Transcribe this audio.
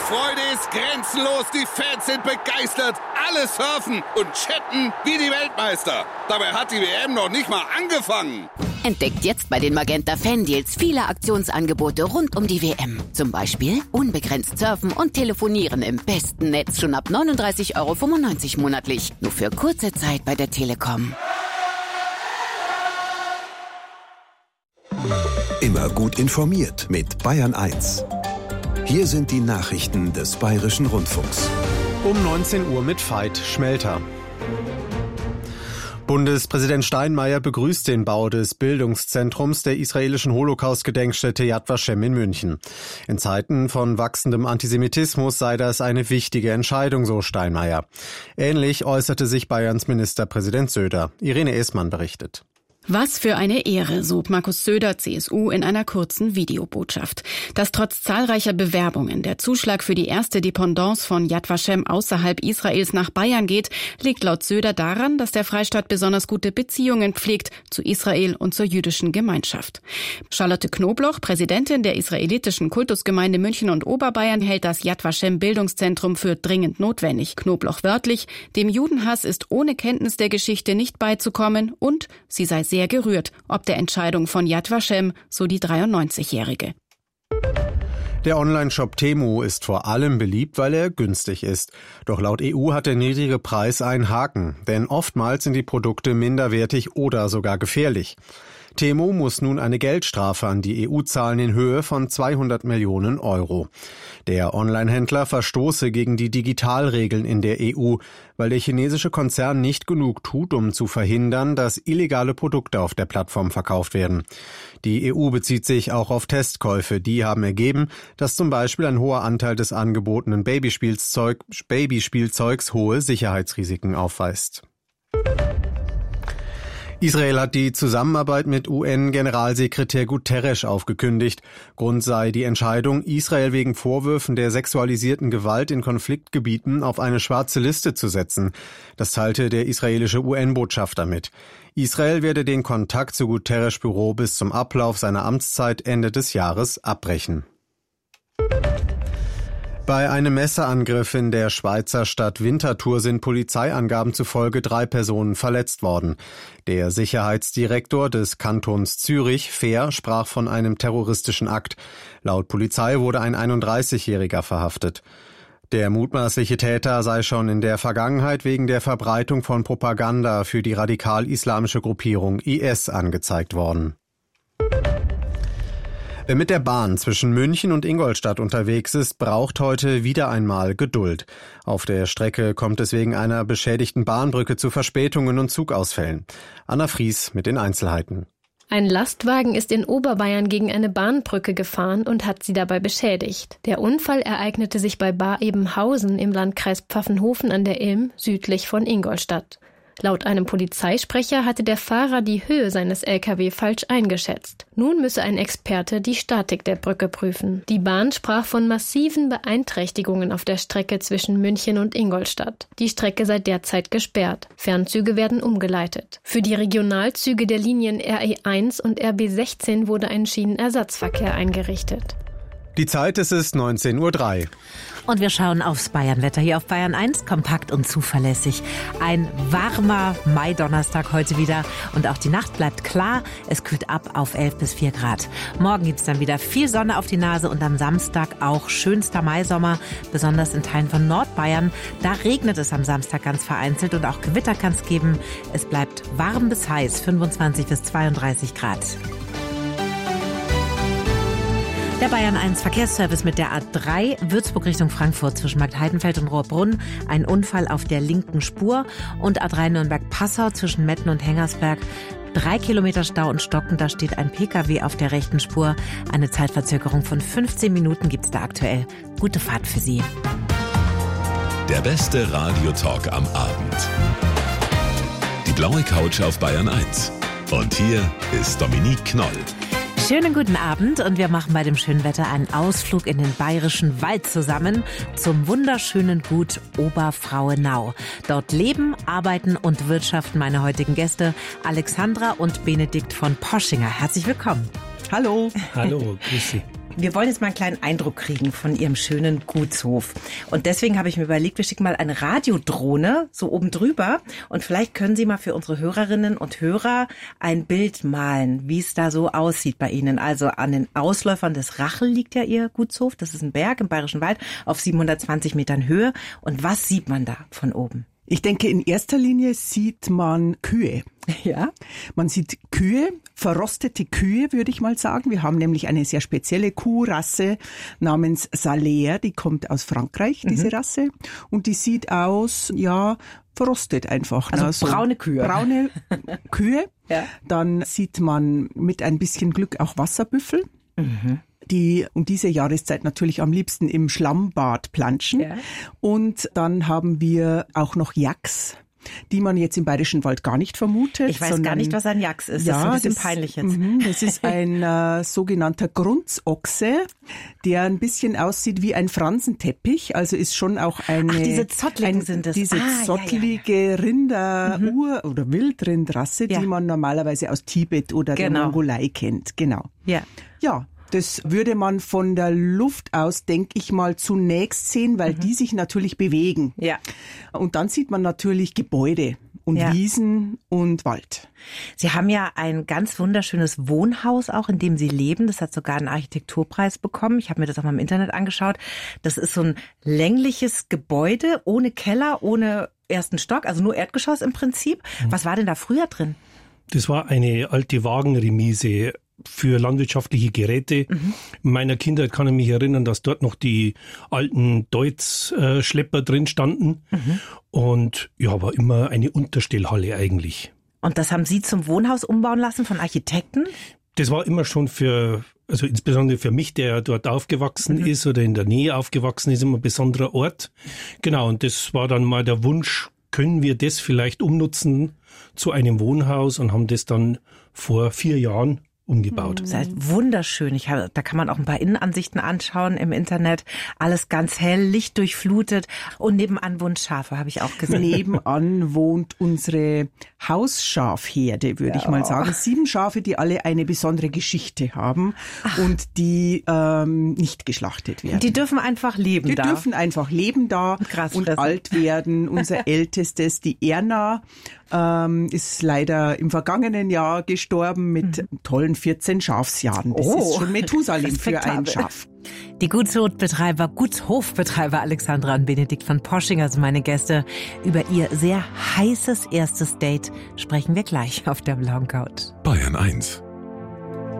Freude ist grenzenlos, die Fans sind begeistert, alle surfen und chatten wie die Weltmeister. Dabei hat die WM noch nicht mal angefangen. Entdeckt jetzt bei den Magenta Fan-Deals viele Aktionsangebote rund um die WM. Zum Beispiel unbegrenzt surfen und telefonieren im besten Netz schon ab 39,95 € monatlich. Nur für kurze Zeit bei der Telekom. Immer gut informiert mit Bayern 1. Hier sind die Nachrichten des Bayerischen Rundfunks. Um 19 Uhr mit Veit Schmelter. Bundespräsident Steinmeier begrüßt den Bau des Bildungszentrums der israelischen Holocaust-Gedenkstätte Yad Vashem in München. In Zeiten von wachsendem Antisemitismus sei das eine wichtige Entscheidung, so Steinmeier. Ähnlich äußerte sich Bayerns Ministerpräsident Söder. Irene Esmann berichtet. Was für eine Ehre, so Markus Söder, CSU, in einer kurzen Videobotschaft. Dass trotz zahlreicher Bewerbungen der Zuschlag für die erste Dependance von Yad Vashem außerhalb Israels nach Bayern geht, liegt laut Söder daran, dass der Freistaat besonders gute Beziehungen pflegt zu Israel und zur jüdischen Gemeinschaft. Charlotte Knobloch, Präsidentin der israelitischen Kultusgemeinde München und Oberbayern, hält das Yad Vashem Bildungszentrum für dringend notwendig. Knobloch wörtlich: Dem Judenhass ist ohne Kenntnis der Geschichte nicht beizukommen und sie sei sehr gerührt, ob der Entscheidung von Yad Vashem, so die 93-Jährige. Der Online-Shop Temu ist vor allem beliebt, weil er günstig ist. Doch laut EU hat der niedrige Preis einen Haken, denn oftmals sind die Produkte minderwertig oder sogar gefährlich. Temu muss nun eine Geldstrafe an die EU zahlen in Höhe von 200 Millionen €. Der Online-Händler verstoße gegen die Digitalregeln in der EU, weil der chinesische Konzern nicht genug tut, um zu verhindern, dass illegale Produkte auf der Plattform verkauft werden. Die EU bezieht sich auch auf Testkäufe. Die haben ergeben, dass zum Beispiel ein hoher Anteil des angebotenen Babyspielzeugs hohe Sicherheitsrisiken aufweist. Israel hat die Zusammenarbeit mit UN-Generalsekretär Guterres aufgekündigt. Grund sei die Entscheidung, Israel wegen Vorwürfen der sexualisierten Gewalt in Konfliktgebieten auf eine schwarze Liste zu setzen. Das teilte der israelische UN-Botschafter mit. Israel werde den Kontakt zu Guterres' Büro bis zum Ablauf seiner Amtszeit Ende des Jahres abbrechen. Bei einem Messerangriff in der Schweizer Stadt Winterthur sind Polizeiangaben zufolge 3 Personen verletzt worden. Der Sicherheitsdirektor des Kantons Zürich, Fehr, sprach von einem terroristischen Akt. Laut Polizei wurde ein 31-Jähriger verhaftet. Der mutmaßliche Täter sei schon in der Vergangenheit wegen der Verbreitung von Propaganda für die radikal-islamische Gruppierung IS angezeigt worden. Wer mit der Bahn zwischen München und Ingolstadt unterwegs ist, braucht heute wieder einmal Geduld. Auf der Strecke kommt es wegen einer beschädigten Bahnbrücke zu Verspätungen und Zugausfällen. Anna Fries mit den Einzelheiten. Ein Lastwagen ist in Oberbayern gegen eine Bahnbrücke gefahren und hat sie dabei beschädigt. Der Unfall ereignete sich bei Bar-Ebenhausen im Landkreis Pfaffenhofen an der Ilm, südlich von Ingolstadt. Laut einem Polizeisprecher hatte der Fahrer die Höhe seines LKW falsch eingeschätzt. Nun müsse ein Experte die Statik der Brücke prüfen. Die Bahn sprach von massiven Beeinträchtigungen auf der Strecke zwischen München und Ingolstadt. Die Strecke sei derzeit gesperrt. Fernzüge werden umgeleitet. Für die Regionalzüge der Linien RE1 und RB16 wurde ein Schienenersatzverkehr eingerichtet. Die Zeit ist 19:03 Uhr. Und wir schauen aufs Bayernwetter hier auf Bayern 1, kompakt und zuverlässig. Ein warmer Mai-Donnerstag heute wieder und auch die Nacht bleibt klar. Es kühlt ab auf 11 bis 4 Grad. Morgen gibt's dann wieder viel Sonne auf die Nase und am Samstag auch schönster Maisommer, besonders in Teilen von Nordbayern. Da regnet es am Samstag ganz vereinzelt und auch Gewitter kann es geben. Es bleibt warm bis heiß, 25 bis 32 Grad. Der Bayern 1 Verkehrsservice mit der A3 Würzburg Richtung Frankfurt zwischen Marktheidenfeld und Rohrbrunn. Ein Unfall auf der linken Spur und A3 Nürnberg-Passau zwischen Metten und Hengersberg. 3 Kilometer Stau und Stocken, da steht ein Pkw auf der rechten Spur. Eine Zeitverzögerung von 15 Minuten gibt's da aktuell. Gute Fahrt für Sie. Der beste Radiotalk am Abend. Die blaue Couch auf Bayern 1. Und hier ist Dominique Knoll. Schönen guten Abend und wir machen bei dem schönen Wetter einen Ausflug in den bayerischen Wald zusammen zum wunderschönen Gut Oberfrauenau. Dort leben, arbeiten und wirtschaften meine heutigen Gäste Alexandra und Benedikt von Poschinger. Herzlich willkommen. Hallo. Hallo, grüß Sie. Wir wollen jetzt mal einen kleinen Eindruck kriegen von Ihrem schönen Gutshof. Und deswegen habe ich mir überlegt, wir schicken mal eine Radiodrohne so oben drüber. Und vielleicht können Sie mal für unsere Hörerinnen und Hörer ein Bild malen, wie es da so aussieht bei Ihnen. Also an den Ausläufern des Rachel liegt ja Ihr Gutshof. Das ist ein Berg im Bayerischen Wald auf 720 Metern Höhe. Und was sieht man da von oben? Ich denke, in erster Linie sieht man Kühe. Ja. Man sieht Kühe, verrostete Kühe, würde ich mal sagen. Wir haben nämlich eine sehr spezielle Kuhrasse namens Salers, die kommt aus Frankreich, diese Rasse. Und die sieht aus, ja, verrostet einfach. Also braune Kühe. Braune Kühe. Ja. Dann sieht man mit ein bisschen Glück auch Wasserbüffel. Die um diese Jahreszeit natürlich am liebsten im Schlammbad planschen. Ja. Und dann haben wir auch noch Yaks, die man jetzt im Bayerischen Wald gar nicht vermutet. Ich weiß gar nicht, was ein Yaks ist. Das ist ein bisschen peinlich jetzt. Das ist ein sogenannter Grunzochse, der ein bisschen aussieht wie ein Fransenteppich. Also ist schon auch eine... Ach, diese Zottligen sind es. Diese zottlige Rinder- oder Wildrindrasse, die man normalerweise aus Tibet oder der Mongolei kennt. Genau. Ja. Ja. Das würde man von der Luft aus, denke ich mal, zunächst sehen, weil die sich natürlich bewegen. Ja. Und dann sieht man natürlich Gebäude und Wiesen und Wald. Sie haben ja ein ganz wunderschönes Wohnhaus auch, in dem Sie leben. Das hat sogar einen Architekturpreis bekommen. Ich habe mir das auch mal im Internet angeschaut. Das ist so ein längliches Gebäude ohne Keller, ohne ersten Stock, also nur Erdgeschoss im Prinzip. Was war denn da früher drin? Das war eine alte Wagenremise für landwirtschaftliche Geräte. In meiner Kindheit kann ich mich erinnern, dass dort noch die alten Deutz-Schlepper drin standen. Und ja, war immer eine Unterstellhalle eigentlich. Und das haben Sie zum Wohnhaus umbauen lassen von Architekten? Das war immer schon also insbesondere für mich, der dort aufgewachsen ist oder in der Nähe aufgewachsen ist, immer ein besonderer Ort. Genau, und das war dann mal der Wunsch, können wir das vielleicht umnutzen zu einem Wohnhaus, und haben das dann vor 4 Jahren umgebaut. Das heißt, wunderschön. Da kann man auch ein paar Innenansichten anschauen im Internet. Alles ganz hell, lichtdurchflutet. Und nebenan wohnt Schafe, habe ich auch gesehen. Nebenan wohnt unsere Hausschafherde, würde ich mal sagen. 7 Schafe, die alle eine besondere Geschichte haben und die nicht geschlachtet werden. Die dürfen einfach leben da. Die dürfen einfach leben da und alt werden. Unser Ältestes, die Erna, ist leider im vergangenen Jahr gestorben mit tollen 14 Schafsjahren. Das ist schon Methusalem für ein Schaf. Die Gutshofbetreiber Alexandra und Benedikt von Posching, also meine Gäste, über ihr sehr heißes erstes Date sprechen wir gleich auf der blauen Couch. Bayern 1